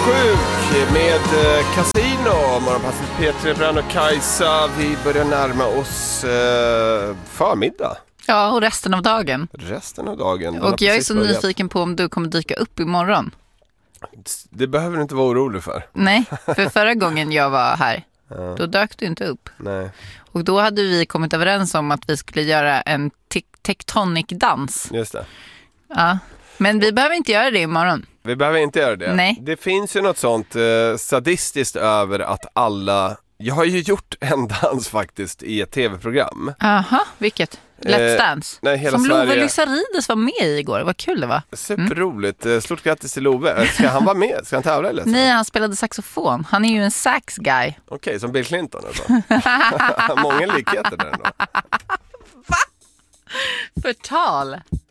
sjuk med Casino, morgonpasset P3, Brand och Kajsa. Vi börjar närma oss förmiddag. Ja, och resten av dagen. Och jag är så nyfiken på om du kommer dyka upp imorgon. Det behöver du inte vara orolig för. Nej, för förra gången jag var här, då dök du inte upp. Nej. Och då hade vi kommit överens om att vi skulle göra en tectonic-dans. Just det. Ja, men vi behöver inte göra det imorgon. Vi behöver inte göra det. Nej. Det finns ju något sånt sadistiskt över att alla... Jag har ju gjort en dans faktiskt i ett tv-program. Aha, vilket? Let's Dance. Nej, hela som Sverige... Love Lysarides var med i igår. Vad kul det var. Superroligt. Stort grattis till Love. Ska han vara med? Ska han tävla eller? Nej, han spelade saxofon. Han är ju en sax guy. Okej, som Bill Clinton alltså. Många likheter där ändå. Va? Förtal.